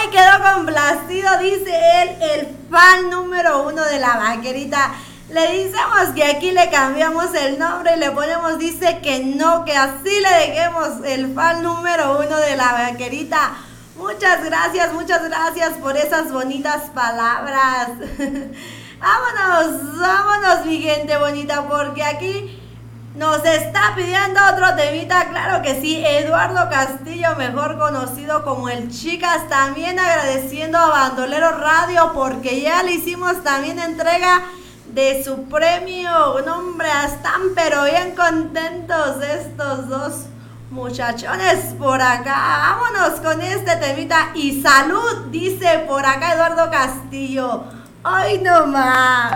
Ay, quedó complacido, dice él, el fan número 1 de la vaquerita. Le decimos que aquí le cambiamos el nombre y le ponemos, dice que no, que así le dejemos el fan número 1 de la vaquerita. Muchas gracias por esas bonitas palabras. Vámonos mi gente bonita, porque aquí nos está pidiendo otro temita, claro que sí, Eduardo Castillo, mejor conocido como el Chicas, también agradeciendo a Bandolero Radio porque ya le hicimos también entrega de su premio. No, hombre, están pero bien contentos estos dos muchachones por acá. Vámonos con este temita y salud, dice por acá Eduardo Castillo. Hoy no más.